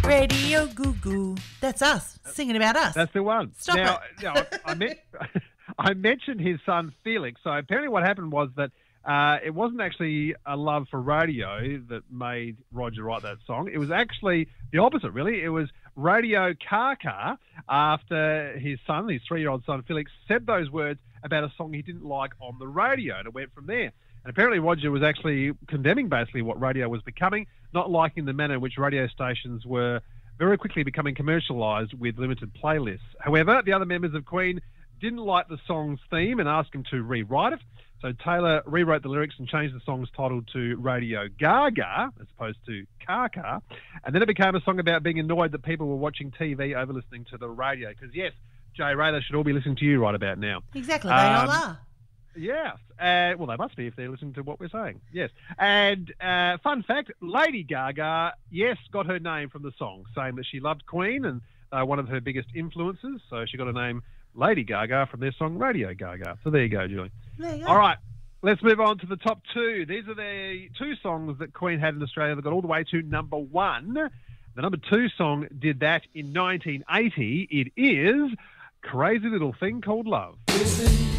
Radio Goo Goo. That's us, singing about us. That's the one. Stop now, I mentioned his son Felix. So apparently what happened was that it wasn't actually a love for radio that made Roger write that song. It was actually the opposite, really. It was Radio Car after his son, his 3-year-old son Felix, said those words about a song he didn't like on the radio, and it went from there. And apparently Roger was actually condemning basically what radio was becoming, not liking the manner in which radio stations were very quickly becoming commercialised with limited playlists. However, the other members of Queen didn't like the song's theme and asked him to rewrite it. So Taylor rewrote the lyrics and changed the song's title to Radio Gaga as opposed to Car. And then it became a song about being annoyed that people were watching TV over listening to the radio. Because, yes, Jay Ray, they should all be listening to you right about now. Exactly, they all are. Yes. Well, they must be if they're listening to what we're saying. Yes. And fun fact, Lady Gaga, yes, got her name from the song, saying that she loved Queen and one of her biggest influences. So she got her name Lady Gaga from their song Radio Gaga. So there you go, Julie. There you go. All right. Let's move on to the top two. These are the two songs that Queen had in Australia that got all the way to number one. The number two song did that in 1980. It is Crazy Little Thing Called Love.